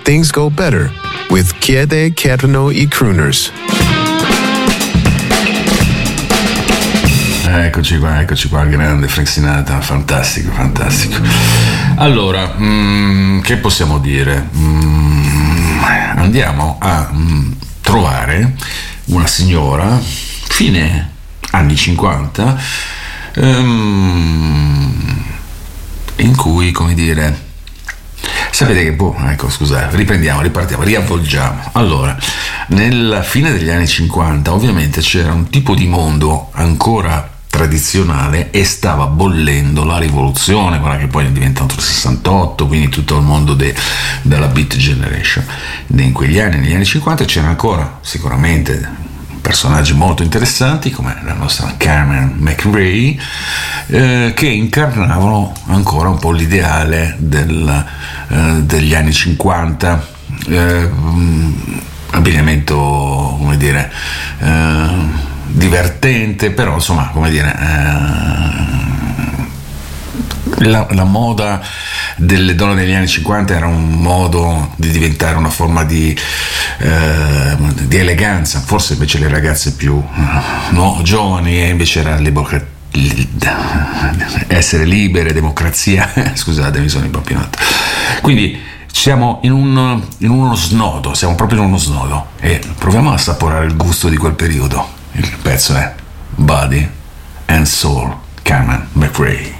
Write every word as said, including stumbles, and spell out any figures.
things go better with Chiede chiedono i crooners. Eccoci qua, eccoci qua, grande Frank Sinatra, fantastico, fantastico. Allora, mm, che possiamo dire? Mm, andiamo a mm, trovare una signora, fine anni cinquanta, um, in cui, come dire, sapete che, boh, ecco, scusate, riprendiamo, ripartiamo, riavvolgiamo. Allora, nella fine degli anni cinquanta, ovviamente c'era un tipo di mondo ancora tradizionale e stava bollendo la rivoluzione, quella che poi è diventata il sessantotto, quindi tutto il mondo de, della Beat Generation. In quegli anni, negli anni cinquanta, c'era ancora sicuramente personaggi molto interessanti come la nostra Carmen McRae, eh, che incarnavano ancora un po' l'ideale del, eh, degli anni cinquanta, eh, abbigliamento, come dire, eh, divertente, però insomma, come dire, eh, la, la moda delle donne degli anni cinquanta era un modo di diventare una forma di, eh, di eleganza. Forse invece le ragazze più no, giovani e invece era libero, essere libere, democrazia. Scusate, mi sono impappinato. Quindi siamo in, un, in uno snodo, siamo proprio in uno snodo e proviamo a assaporare il gusto di quel periodo. Il pezzo è Body and Soul, Carmen McRae.